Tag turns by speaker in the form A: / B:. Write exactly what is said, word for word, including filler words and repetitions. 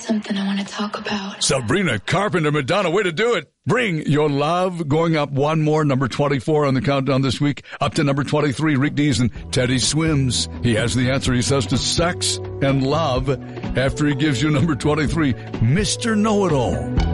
A: something I want to talk about.
B: Sabrina Carpenter, Madonna, way to do it. Bring Your Love, going up one more, number twenty-four on the countdown this week, up to number twenty-three, Rick Dees and Teddy Swims. He has the answer, he says, to sex and love after he gives you number twenty-three, Mister Know-It-All.